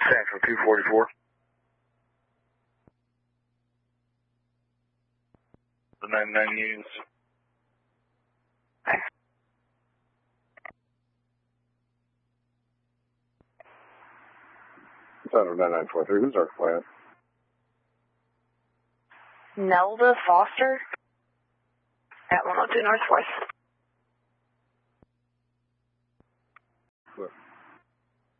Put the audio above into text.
Central 244. The 99 units. Thanks. Central 9943, who's our client? Nelda Foster at 102 North 4th.